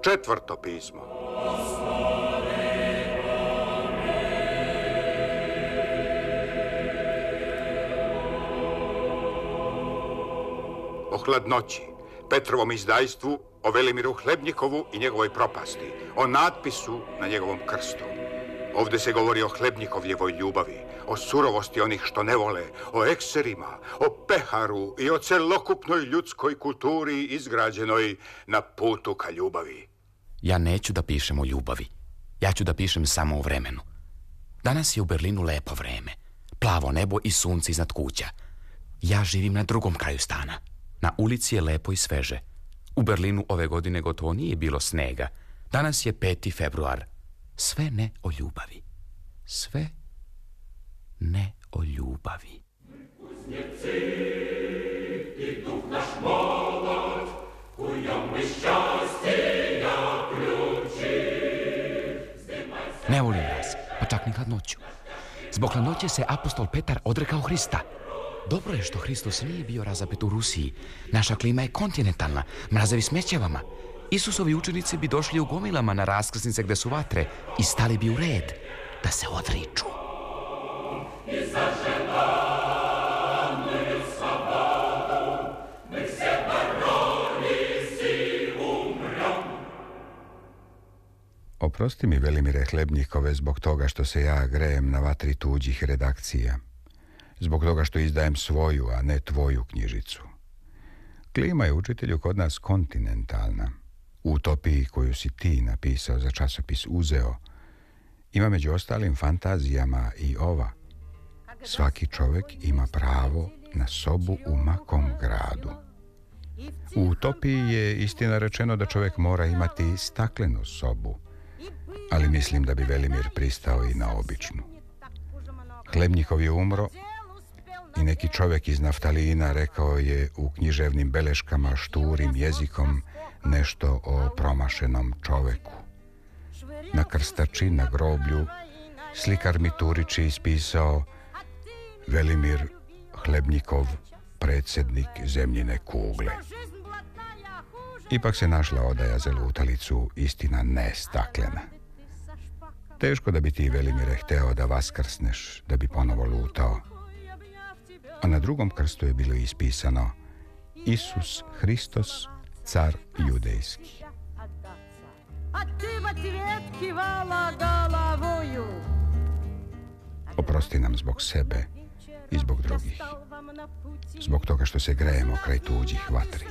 Četvrto pismo. O hladnoći, Petrovom izdajstvu, o Velimiru Hlebnjikovu i njegovoj propasti, o natpisu na njegovom krstu. Ovdje se govori o Hlebnjikovljevoj ljubavi, o surovosti onih što ne vole, o ekserima, o peharu i o celokupnoj ljudskoj kulturi izgrađenoj na putu ka ljubavi. Ja neću da pišem o ljubavi. Ja ću da pišem samo o vremenu. Danas je u Berlinu lepo vreme. Plavo nebo i sunce iznad kuća. Ja živim na drugom kraju stana. Na ulici je lepo i sveže. U Berlinu ove godine gotovo nije bilo snega. Danas je 5. februar. Sve ne o ljubavi. Sve ne o ljubavi. Ne volim vas, pa čak ni hladnoću. Zbog hladnoće se apostol Petar odrekao Hrista. Dobro je što Hristos nije bio razapet u Rusiji. Naša klima je kontinentalna, mrazevi smećevama. Isusovi učenici bi došli u gomilama na raskrsnice gde su vatre i stali bi u red da se odriču. Oprosti mi, Velimire Hlebnjikove, zbog toga što se ja grejem na vatri tuđih redakcija. Zbog toga što izdajem svoju, a ne tvoju knjižicu. Klima je, učitelju, kod nas kontinentalna. U utopiji koju si ti napisao za časopis Uzeo, ima među ostalim fantazijama i ova. Svaki čovjek ima pravo na sobu u makom gradu. U utopiji je istina rečeno da čovjek mora imati staklenu sobu, ali mislim da bi Velimir pristao i na običnu. Hlebnjikov je umro i neki čovjek iz naftalina rekao je u književnim beleškama šturim jezikom nešto o promašenom čoveku. Na krstači, na groblju, slikar Miturići ispisao Velimir Hlebnjikov, predsjednik zemljine kugle. Ipak se našla odaja za lutalicu, istina ne staklena. Teško da bi ti, Velimire, hteo da vaskrsneš, da bi ponovo lutao. A na drugom krstu je bilo ispisano Isus Hristos, car judejski. Oprosti nam zbog sebe i zbog drugih. Zbog toga što se grejemo kraj tuđih vatri.